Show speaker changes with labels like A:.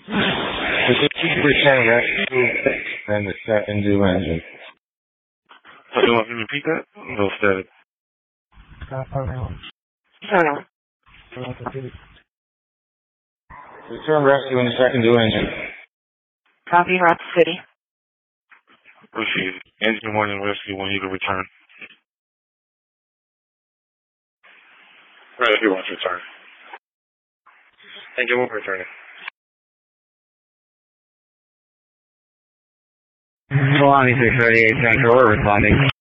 A: Return rescue and the set and do engine.
B: You want me to repeat that? No static.
A: Return rescue and the second do engine.
C: Copy, Rock City.
B: Appreciate it. Engine 1 and rescue when you can return. Right, if you want to return. Engine 1 returning.
D: Milani 638 Central, we're responding.